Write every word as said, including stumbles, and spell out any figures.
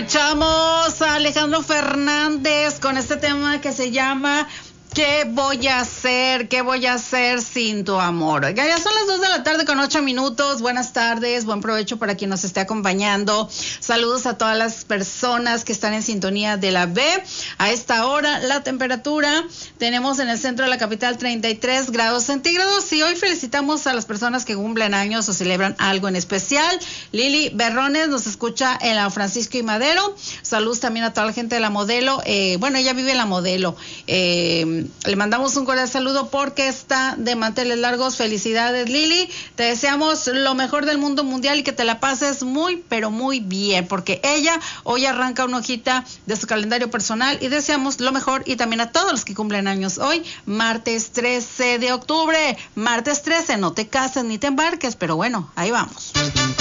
Escuchamos a Alejandro Fernández con este tema que se llama ¿Qué voy a hacer? ¿Qué voy a hacer sin tu amor? Oiga, ya son las dos de la tarde con ocho minutos. Buenas tardes, buen provecho para quien nos esté acompañando. Saludos a todas las personas que están en sintonía de la B. A esta hora, la temperatura tenemos en el centro de la capital treinta y tres grados centígrados. Y hoy felicitamos a las personas que cumplen años o celebran algo en especial. Lili Berrones nos escucha en la Francisco y Madero. Saludos también a toda la gente de la Modelo. Eh, bueno, ella vive en la Modelo. Eh, Le mandamos un cordial saludo porque está de manteles largos. Felicidades, Lili. Te deseamos lo mejor del mundo mundial y que te la pases muy, pero muy bien, porque ella hoy arranca una hojita de su calendario personal y deseamos lo mejor, y también a todos los que cumplen años hoy, martes trece de octubre. Martes trece, no te cases ni te embarques, pero bueno, ahí vamos.